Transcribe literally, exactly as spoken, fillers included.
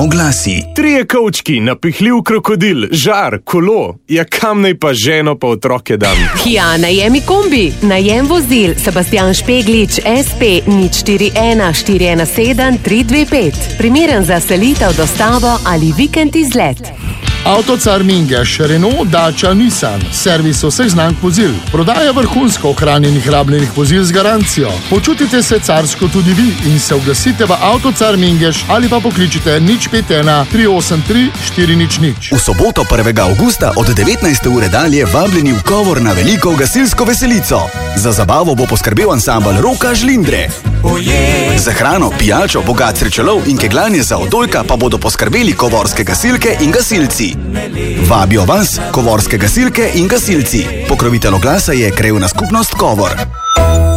Oglasi. Trije kovčki, napihljiv krokodil, žar, kolo. Ja, kam naj pa ženo pa otroke dam? Ja, najemi kombi. Najem vozil Sebastian Špeglič S P nič štiri ena štiri ena sedem tri dve pet. Primeren za selitev, dostavo ali vikend izlet. Avtocar Mingeš, Renault, Dacia, Nissan, servis vseh znamk vozil, prodaja vrhunsko ohranjenih rabljenih vozil z garancijo. Počutite se carsko tudi vi in se oglasite v Avtocar Mingeš ali pa pokličite nič pet ena tri osem tri štiri nič nič. V soboto prvega avgusta od devetnajste ure dalje vabljeni v Kovor na veliko gasilsko veselico. Za zabavo bo poskrbel ansambel Roka Žlindre. Za hrano, pijačo, bogat srečelov in kegljanje za odojka pa bodo poskrbeli kovorske gasilke in gasilci. Vabijo vas kovorske gasilke in gasilci. Pokrovitelj oglasa je Krajevna skupnost Kovor.